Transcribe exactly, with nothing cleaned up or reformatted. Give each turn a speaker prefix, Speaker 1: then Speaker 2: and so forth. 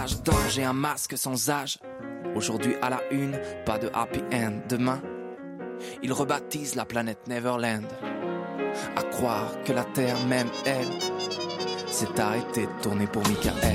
Speaker 1: Danger, un masque sans âge. Aujourd'hui à la une, pas de happy end. Demain, ils rebaptisent la planète Neverland. À croire que la Terre, même elle, s'est arrêtée de tourner pour Michael.